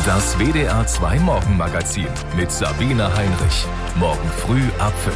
Das WDR 2 Morgenmagazin mit Sabine Heinrich. Morgen früh ab 5.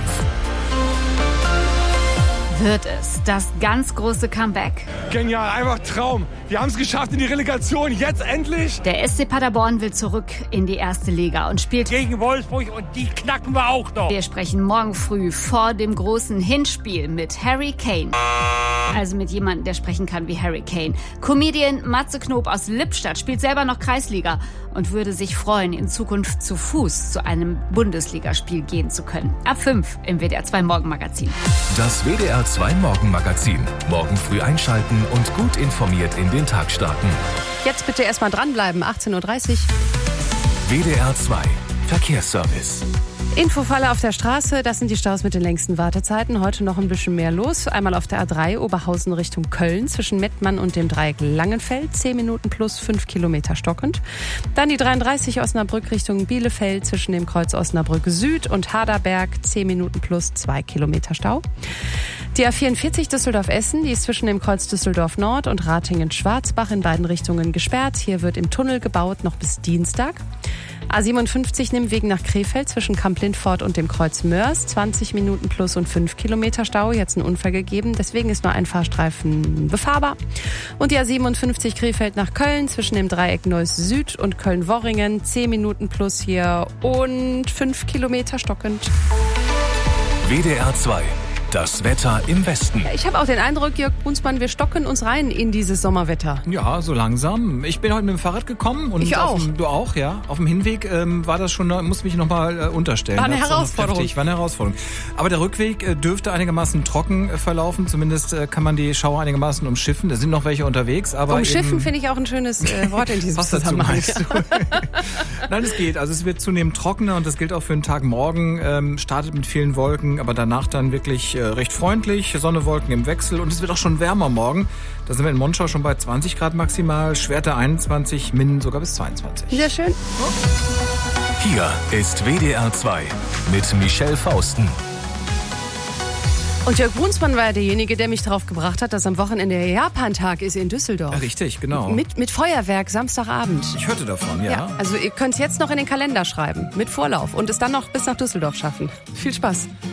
Wird es das ganz große Comeback? Genial, einfach Traum. Wir haben es geschafft in die Relegation, jetzt endlich. Der SC Paderborn will zurück in die erste Liga und spielt Gegen Wolfsburg und die knacken wir auch noch. Wir sprechen morgen früh vor dem großen Hinspiel mit Harry Kane. Also mit jemandem, der sprechen kann wie Harry Kane. Comedian Matze Knob aus Lippstadt spielt selber noch Kreisliga und würde sich freuen, in Zukunft zu Fuß zu einem Bundesligaspiel gehen zu können. Ab 5 im WDR 2 Morgenmagazin. Das WDR 2 Morgenmagazin. Morgen früh einschalten und gut informiert in den Tag starten. Jetzt bitte erstmal dranbleiben, 18.30 Uhr. WDR 2 Verkehrsservice. Infofalle auf der Straße, das sind die Staus mit den längsten Wartezeiten. Heute noch ein bisschen mehr los. Einmal auf der A3 Oberhausen Richtung Köln zwischen Mettmann und dem Dreieck Langenfeld. 10 Minuten plus 5 Kilometer stockend. Dann die 33 Osnabrück Richtung Bielefeld zwischen dem Kreuz Osnabrück Süd und Haderberg. 10 Minuten plus 2 Kilometer Stau. Die A44 Düsseldorf-Essen, die ist zwischen dem Kreuz Düsseldorf Nord und Ratingen-Schwarzbach in beiden Richtungen gesperrt. Hier wird im Tunnel gebaut, noch bis Dienstag. A57 Nimmweg nach Krefeld zwischen Kamp-Lindfort und dem Kreuz Mörs. 20 Minuten plus und 5 Kilometer Stau. Jetzt ein Unfall gegeben, deswegen ist nur ein Fahrstreifen befahrbar. Und die A57 Krefeld nach Köln zwischen dem Dreieck Neuss Süd und Köln-Worringen. 10 Minuten plus hier und 5 Kilometer stockend. WDR 2. Das Wetter im Westen. Ich habe auch den Eindruck, Jörg Brunsmann, wir stocken uns rein in dieses Sommerwetter. Ja, so langsam. Ich bin heute mit dem Fahrrad gekommen. Und ich auch. Du auch, ja. Auf dem Hinweg war das schon, musste mich nochmal unterstellen. War eine Herausforderung. War eine Herausforderung. Aber der Rückweg dürfte einigermaßen trocken verlaufen. Zumindest kann man die Schauer einigermaßen umschiffen. Da sind noch welche unterwegs. Aber umschiffen finde ich auch ein schönes Wort in diesem Zusammenhang. Nein, es geht. Also es wird zunehmend trockener und das gilt auch für den Tag morgen. Startet mit vielen Wolken, aber danach dann wirklich recht freundlich, Sonne, Wolken im Wechsel und es wird auch schon wärmer morgen. Da sind wir in Monschau schon bei 20 Grad maximal, Schwerte 21, Minden sogar bis 22. Sehr schön. Hier ist WDR 2 mit Michelle Fausten. Und Jörg Brunsmann war ja derjenige, der mich darauf gebracht hat, dass am Wochenende der Japantag ist in Düsseldorf. Ja, richtig, genau. Mit Feuerwerk, Samstagabend. Ich hörte davon, ja. Also ihr könnt es jetzt noch in den Kalender schreiben, mit Vorlauf und es dann noch bis nach Düsseldorf schaffen. Viel Spaß.